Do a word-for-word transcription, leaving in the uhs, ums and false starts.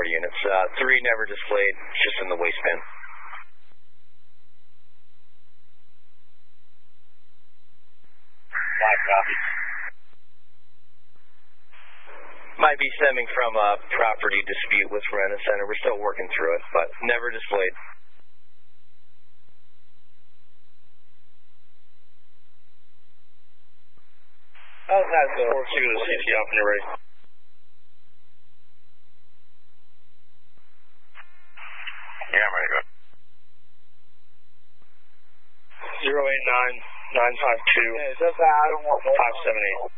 units. Uh, three never displayed, just in the waste bin. Five copy. Might be stemming from a property dispute with Renton Center. We're still working through it, but never displayed. How's that, though? four two to the C T off when you're ready. Yeah, I'm ready to go. zero eight nine nine five two five seven eight.